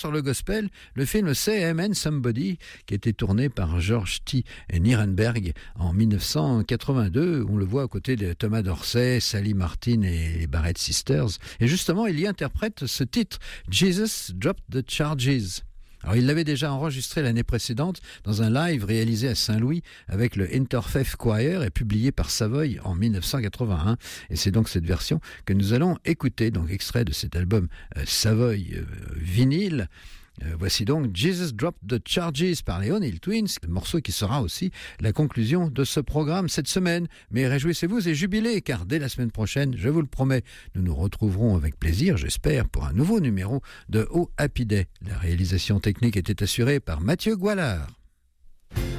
Sur le gospel, le film Say Amen Somebody, qui a été tourné par George T. Nirenberg en 1982. On le voit aux côtés de Thomas Dorsey, Sally Martin et les Barrett Sisters. Et justement, il y interprète ce titre, Jesus Dropped the Charges. Alors, il l'avait déjà enregistré l'année précédente dans un live réalisé à Saint-Louis avec le Interfaith Choir et publié par Savoy en 1981. Et c'est donc cette version que nous allons écouter, donc extrait de cet album Savoy vinyle. Voici donc Jesus Dropped the Charges par les O'Neill Twins, le morceau qui sera aussi la conclusion de ce programme cette semaine. Mais réjouissez-vous et jubilez, car dès la semaine prochaine, je vous le promets, nous nous retrouverons avec plaisir, j'espère, pour un nouveau numéro de Oh Happy Day. La réalisation technique était assurée par Mathieu Goualard.